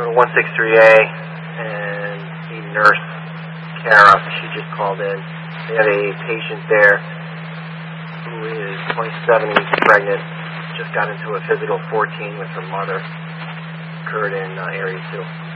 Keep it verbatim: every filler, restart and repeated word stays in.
for one six three A, and the nurse, Kara, she just called in. They have a patient there who is twenty-seven, he's pregnant, just got into a physical fourteen with her mother, occurred in uh, Area two.